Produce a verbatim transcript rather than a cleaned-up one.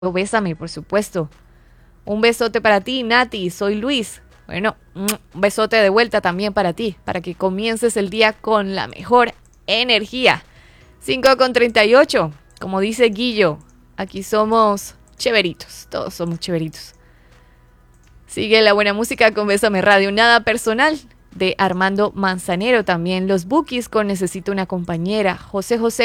Bésame, por supuesto. Un besote para ti, Nati. Soy Luis. Bueno, un besote de vuelta también para ti, para que comiences el día con la mejor energía. cinco con treinta y ocho, como dice Guillo, aquí somos chéveritos, todos somos chéveritos. Sigue la buena música con Bésame Radio, nada personal, de Armando Manzanero. También los Bookies con Necesito una compañera, José José